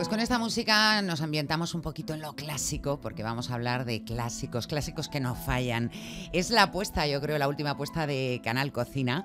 Pues con esta música nos ambientamos un poquito en lo clásico, porque vamos a hablar de clásicos, clásicos que no fallan. Es la apuesta, yo creo, la última apuesta de Canal Cocina,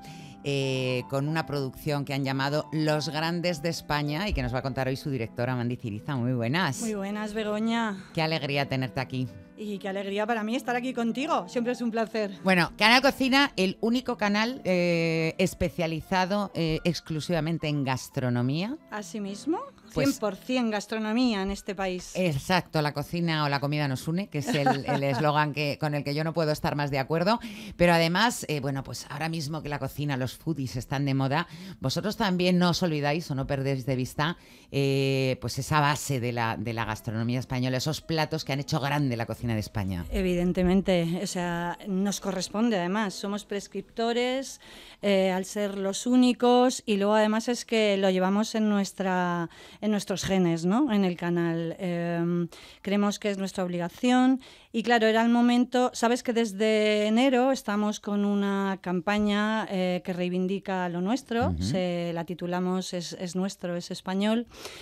con una producción que han llamado Los Grandes de España y que nos va a contar hoy su directora, Mandy Ciriza. Muy buenas. Muy buenas, Begoña. Qué alegría tenerte aquí. Y qué alegría para mí estar aquí contigo. Siempre es un placer. Bueno, Canal Cocina, el único canal especializado exclusivamente en gastronomía. Así mismo, Pues, 100% gastronomía en este país. Exacto, la cocina o la comida nos une, que es el eslogan con el que yo no puedo estar más de acuerdo. Pero además, bueno, pues ahora mismo que la cocina, los foodies están de moda, vosotros también no os olvidáis o no perdéis de vista pues esa base de la gastronomía española, esos platos que han hecho grande la cocina de España. Evidentemente, o sea, nos corresponde además, somos prescriptores al ser los únicos y luego además es que lo llevamos en nuestros genes, ¿no? En el canal. Creemos que es nuestra obligación y claro, era el momento, sabes que desde enero estamos con una campaña que reivindica lo nuestro, la titulamos es nuestro, es español,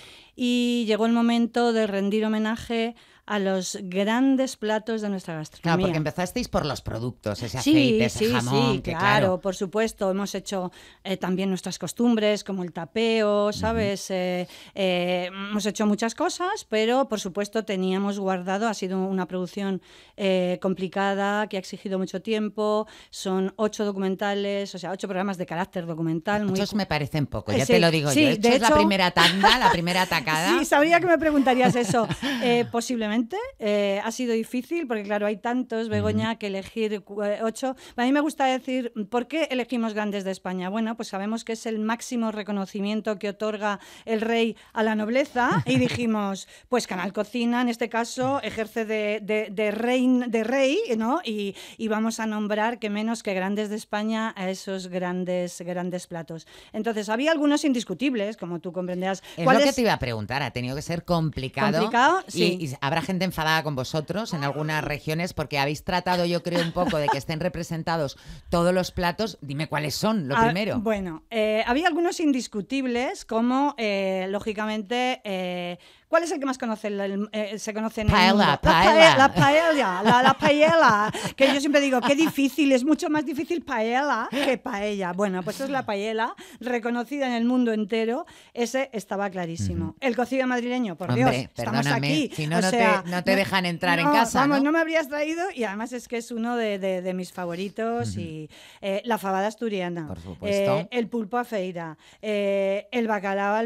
y llegó el momento de rendir homenaje a los grandes platos de nuestra gastronomía. Claro, porque empezasteis por los productos, ese aceite, ese jamón. Sí, que claro, por supuesto. Hemos hecho también nuestras costumbres, como el tapeo, ¿sabes? Hemos hecho muchas cosas, pero por supuesto teníamos guardado, ha sido una producción complicada, que ha exigido mucho tiempo, son 8 documentales, o sea, 8 programas de carácter documental. Muchos me parecen poco, ya sí, te lo digo sí, yo. Esto es la primera tanda, la primera atacada. Sí, sabía que me preguntarías eso. Posiblemente. Ha sido difícil porque, claro, hay tantos, Begoña, que elegir 8. A mí me gusta decir, ¿por qué elegimos Grandes de España? Bueno, pues sabemos que es el máximo reconocimiento que otorga el rey a la nobleza y dijimos, pues Canal Cocina, en este caso, ejerce de rey, ¿no? Y vamos a nombrar que menos que Grandes de España a esos grandes platos. Entonces, había algunos indiscutibles, como tú comprenderás. Es lo que te iba a preguntar, ha tenido que ser complicado. ¿Complicado? Sí. Y habrá gente enfadada con vosotros en algunas regiones porque habéis tratado, yo creo, un poco de que estén representados todos los platos. Dime cuáles son, lo primero. Bueno, había algunos indiscutibles, como, lógicamente, ¿cuál es el que más se conoce en el mundo? Paella. La paella, que yo siempre digo, qué difícil, es mucho más difícil paella que paella. Bueno, pues es la paella, reconocida en el mundo entero, ese estaba clarísimo. El cocido madrileño, por Hombre, Dios, estamos aquí. Si no, no te dejan entrar en casa, vamos, ¿no? No me habrías traído, y además es que es uno de mis favoritos, y la fabada asturiana, por supuesto, el pulpo a feira, el bacalao al